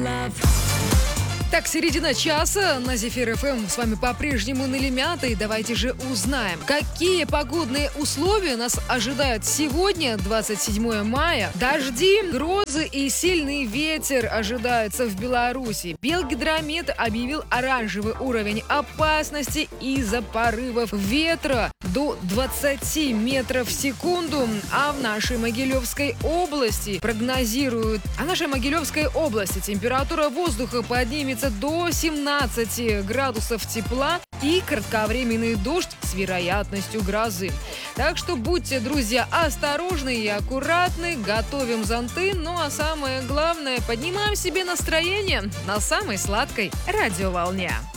Так, середина часа на Зефир ФМ. С вами по-прежнему Налимята. И давайте же узнаем, какие погодные условия нас ожидают сегодня, 27 мая. Дожди, грозы и сильный ветер ожидаются в Беларуси. Белгидромет объявил оранжевый уровень опасности из-за порывов ветра до 20 метров в секунду. А в нашей Могилевской области прогнозируют... температура воздуха поднимется до 17 градусов тепла и кратковременный дождь с вероятностью грозы. Так что будьте, друзья, осторожны и аккуратны, готовим зонты, ну а самое главное, поднимаем себе настроение на самой сладкой радиоволне.